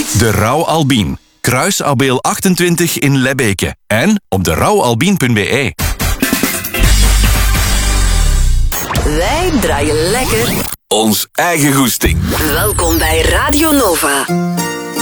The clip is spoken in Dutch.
De Rauw Albien. Kruisabeel 28 in Lebbeke. En op derouwalbien.be. Wij draaien lekker Ons eigen goesting. Welkom bij Radio Nova.